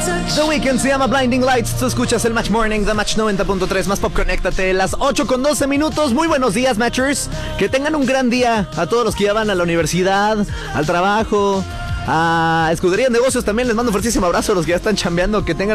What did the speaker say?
The Weeknd se llama Blinding Lights. Tú escuchas el Match Morning, The Match 90.3, más pop, conéctate. Las 8:12. Muy buenos días, Matchers. Que tengan un gran día a todos los que ya van a la universidad, al trabajo, a Escudería de Negocios. También les mando un fuertísimo abrazo a los que ya están chambeando. Que tengan